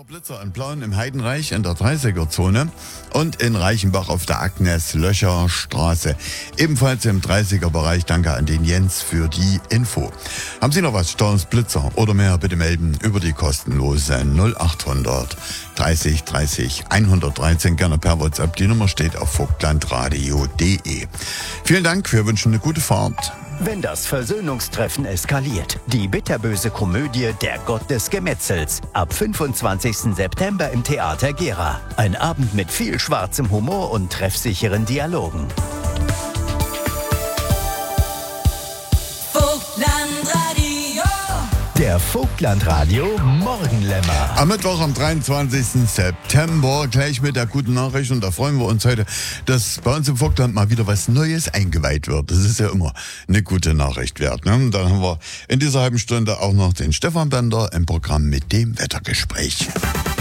Blitzer in Plauen im Heidenreich in der 30er-Zone und in Reichenbach auf der Agnes-Löcher-Straße. Ebenfalls im 30er-Bereich. Danke an den Jens für die Info. Haben Sie noch was, Staus, Blitzer oder mehr, bitte melden über die kostenlose 0800 30 30 113. Gerne per WhatsApp. Die Nummer steht auf vogtlandradio.de. Vielen Dank, wir wünschen eine gute Fahrt. Wenn das Versöhnungstreffen eskaliert. Die bitterböse Komödie Der Gott des Gemetzels. Ab 25. September im Theater Gera. Ein Abend mit viel schwarzem Humor und treffsicheren Dialogen. Vogtlandradio. Der Vogtlandradio Morgenlämmer. Am Mittwoch, am 23. September, gleich mit der guten Nachricht. Und da freuen wir uns heute, dass bei uns im Vogtland mal wieder was Neues eingeweiht wird. Das ist ja immer eine gute Nachricht wert. Ne? Dann haben wir in dieser halben Stunde auch noch den Stefan Bender im Programm mit dem Wettergespräch.